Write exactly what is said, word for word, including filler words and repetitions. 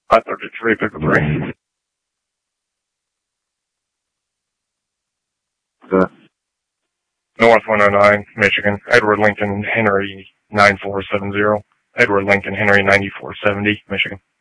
five thirty-three, pick up three. Uh, North one oh nine, Michigan. Edward Lincoln Henry nine four seven zero. Edward Lincoln Henry ninety-four seventy, Michigan.